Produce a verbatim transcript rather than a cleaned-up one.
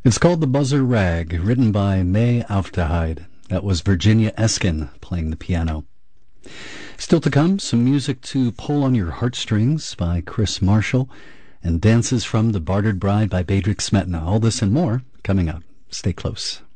It's called The Buzzer Rag, written by May Aufderheide. That was Virginia Eskin playing the piano. Still to come, some music to pull on your heartstrings by Chris Marshall, and Dances from the Bartered Bride by Bedřich Smetana. All this and more coming up. Stay close.